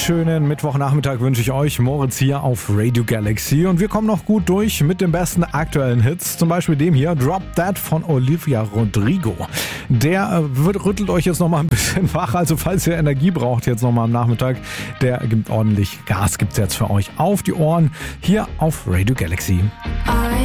schönen Mittwochnachmittag wünsche ich euch. Moritz hier auf Radio Galaxy. Und wir kommen noch gut durch mit den besten aktuellen Hits. Zum Beispiel dem hier, Drop That von Olivia Rodrigo. Der rüttelt euch jetzt nochmal ein bisschen wach. Also falls ihr Energie braucht jetzt nochmal am Nachmittag, der gibt ordentlich Gas, gibt's jetzt für euch auf die Ohren hier auf Radio Galaxy. I